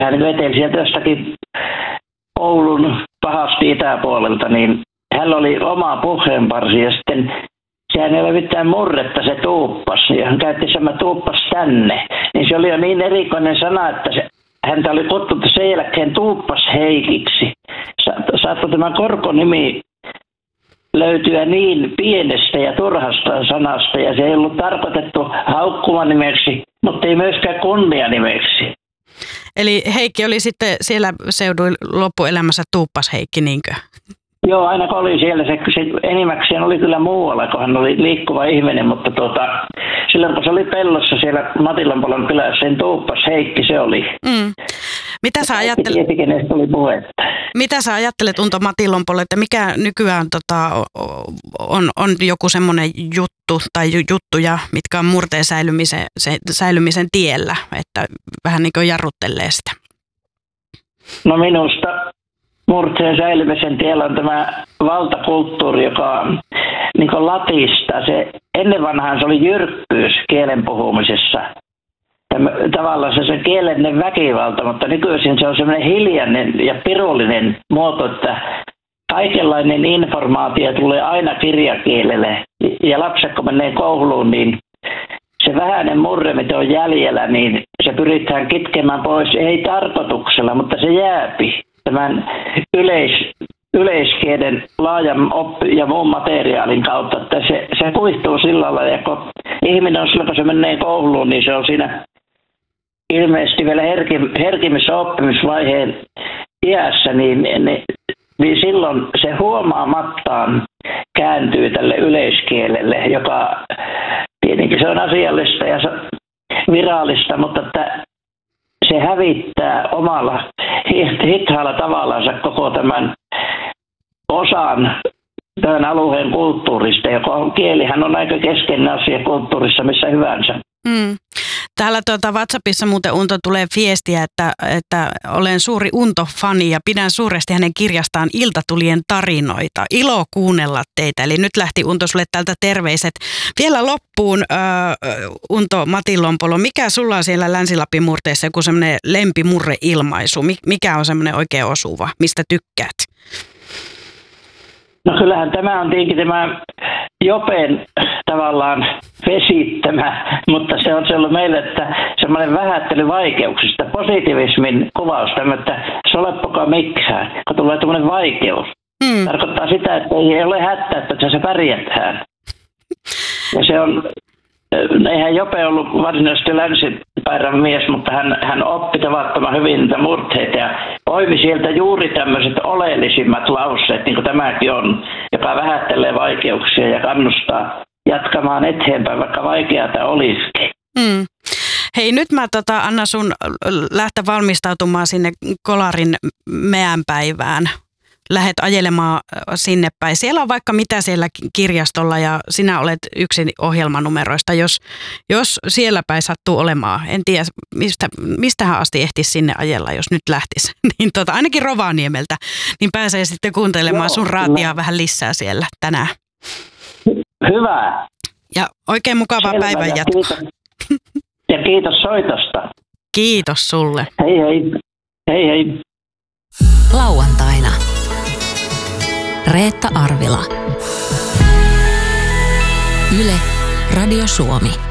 hän veteli sieltä jostakin Oulun pahasti itäpuolelta, niin hänellä oli oma puheenparsi ja sitten sehän ei ole mitään murretta se tuuppas. Ja hän käytti sama tuuppas tänne. Niin se oli jo niin erikoinen sana, että häntä oli kutsuttu sen jälkeen tuuppas Heikiksi. Saattoi tämä korkonimi löytyä niin pienestä ja turhasta sanasta, ja se ei ollut tarkoitettu haukkumanimeksi, mutta ei myöskään kunnianimeksi. Eli Heikki oli sitten siellä seuduilla loppuelämässä tuuppas Heikki, niinkö? Joo, aina kun oli siellä, se enimmäkseen oli kyllä muualla, kun hän oli liikkuva ihminen, mutta silloin kun se oli pellossa siellä Matillanpolon kylässä, sen tuuppas Heikki se oli. Mitä sä ajattelet? Tiesi, kenestä oli puhetta. Mitä sä ajattelet, Unto Matillanpolo, että mikä nykyään on joku semmoinen juttu tai juttuja, mitkä on murteen säilymisen tiellä, että vähän niin kuin jarruttelee sitä? No minusta murteen säilymisen tiellä on tämä valtakulttuuri, joka niin kuin latistaa. Ennen vanhaan se oli jyrkkyys kielen puhumisessa. Tavallaan se kielellinen väkivalta, mutta nykyisin se on semmoinen hiljainen ja pirullinen muoto, että kaikenlainen informaatio tulee aina kirjakielelle. Ja lapset kun menee kouluun, niin se vähäinen murre, mitä on jäljellä, niin se pyritään kitkemään pois, ei tarkoituksella, mutta se jääpi tämän yleiskielen laajan ja muun materiaalin kautta, että se kuihtuu sillä lailla, ja kun ihminen on silloin, kun se menee kouluun, niin se on siinä ilmeisesti vielä herkimmissä oppimisvaiheen iässä, niin silloin se huomaamattaan kääntyy tälle yleiskielelle, joka tietenkin se on asiallista ja virallista, mutta että se hävittää omalla hitaalla tavallaan koko tämän osan tämän alueen kulttuurista, joka kielihän on aika keskeinen asia kulttuurissa missä hyvänsä. Täällä WhatsAppissa muuten Unto tulee viestiä, että olen suuri Unto-fani ja pidän suuresti hänen kirjastaan Iltatulien tarinoita. Ilo kuunnella teitä. Eli nyt lähti Unto sulle täältä terveiset. Vielä loppuun Unto Matillanpolo, mikä sulla on siellä Länsi-Lapin murteessa joku semmoinen lempimurreilmaisu? Mikä on semmoinen oikein osuva? Mistä tykkäät? No kyllähän tämä on tietenkin tämä Jopen tavallaan vesittämä, mutta se on ollut meille, että semmoinen vähättely vaikeuksista, positiivismin kuvaus, että soleppokaa mikään, kun tulee tämmöinen vaikeus. Tarkoittaa sitä, että ei ole hätää, että se pärjätään. Ja se on, eihän Jope ollut varsinaisesti länsipäärän mies, mutta hän oppi tavattoman hyvin niitä murteita ja poimi sieltä juuri tämmöiset oleellisimmat lauseet, niin kuin tämäkin on, joka vähättelee vaikeuksia ja kannustaa jatkamaan eteenpäin, vaikka vaikeata olisikin. Hei, nyt mä annan sun lähteä valmistautumaan sinne Kolarin meänpäivään. Lähet ajelemaan sinne päin. Siellä on vaikka mitä siellä kirjastolla ja sinä olet yksi ohjelmanumeroista, jos siellä päin sattuu olemaan. En tiedä, mistähän asti ehtisi sinne ajella, jos nyt lähtisi. Niin ainakin Rovaniemeltä, niin pääsee sitten kuuntelemaan sun raatia vähän lisää siellä tänään. Hyvä. Ja oikein mukavaa päivän jatkoa. Ja kiitos soitosta. Kiitos sulle. Hei hei. Hei hei. Lauantaina. Reetta Arvila. Yle, Radio Suomi.